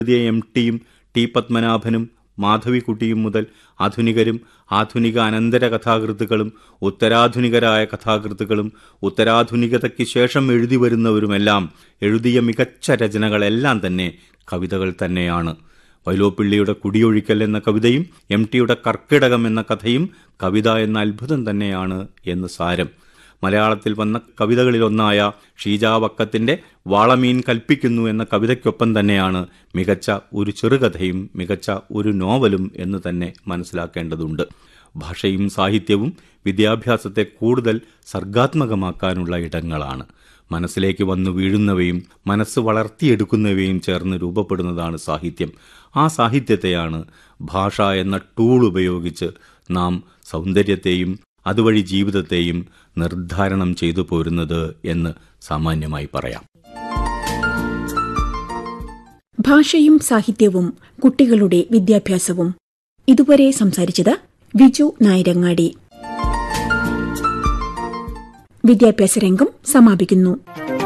എം.ടിയും T. പത്മനാഭനും മാധവിക്കുട്ടിയും മുതൽ ആധുനികരും ആധുനിക അനന്തര കഥാകൃത്തുക്കളും ഉത്തരാധുനികരായ കഥാകൃത്തുക്കളും ഉത്തരാധുനികതയ്ക്ക് ശേഷം എഴുതി വരുന്നവരുമെല്ലാം എഴുതിയ മികച്ച രചനകളെല്ലാം തന്നെ കവിതകൾ തന്നെയാണ്. വൈലോപ്പിള്ളിയുടെ കുടിയൊഴിക്കൽ എന്ന കവിതയും എം.ടിയുടെ കർക്കിടകം എന്ന കഥയും കവിത എന്ന അത്ഭുതം തന്നെയാണ് എന്ന് സാരം. മലയാളത്തിൽ വന്ന കവിതകളിലൊന്നായ ഷീജാ വക്കത്തിന്റെ വാളമീൻ കൽപ്പിക്കുന്നു എന്ന കവിതയ്ക്കൊപ്പം തന്നെയാണ് മികച്ച ഒരു ചെറുകഥയും മികച്ച ഒരു നോവലും എന്ന് തന്നെ മനസ്സിലാക്കേണ്ടതുണ്ട്. ഭാഷയും സാഹിത്യവും വിദ്യാഭ്യാസത്തെ കൂടുതൽ സർഗാത്മകമാക്കാനുള്ള ഇടങ്ങളാണ്. മനസ്സിലേക്ക് വന്നു വീഴുന്നവയും മനസ്സ് വളർത്തിയെടുക്കുന്നവയും ചേർന്ന് രൂപപ്പെടുന്നതാണ് സാഹിത്യം. ആ സാഹിത്യത്തെയാണ് ഭാഷ എന്ന ടൂൾ ഉപയോഗിച്ച് നാം സൗന്ദര്യത്തെയും അതുവഴി ജീവിതത്തെയും നിർദ്ധാരണം ചെയ്തു പോരുന്നത് എന്ന് സാമാന്യമായി പറയാം. ഭാഷയും സാഹിത്യവും കുട്ടികളുടെ വിദ്യാഭ്യാസവും ഇതുവരെ സംസാരിച്ചത് വിജു നായരങ്ങാടി. വിദ്യാഭ്യാസ രംഗം സമാപിക്കുന്നു.